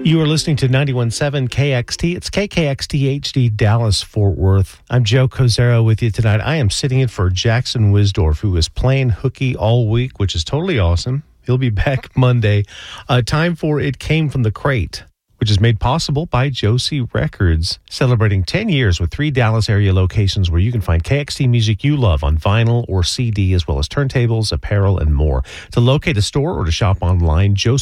You are listening to 91.7 KXT. It's KKXT HD Dallas Fort Worth. I'm Joe Cozero with you tonight. I am sitting in for Jackson Wisdorf, who is playing hooky all week, which is totally awesome. He'll be back Monday. Time for It Came From the Crate, which is made possible by Josie Records, celebrating 10 years with 3 Dallas area locations where you can find KXT music you love on vinyl or CD, as well as turntables, apparel, and more. To locate a store or to shop online, Josie